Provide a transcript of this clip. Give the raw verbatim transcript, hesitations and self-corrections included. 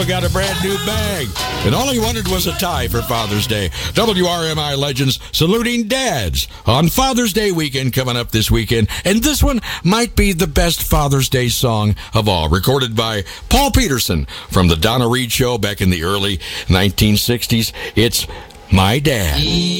Papa got a brand new bag. And all he wanted was a tie for Father's Day. W R M I legends saluting dads on Father's Day weekend coming up this weekend. And this one might be the best Father's Day song of all, recorded by Paul Peterson from the Donna Reed Show back in the early nineteen sixties. It's My Dad.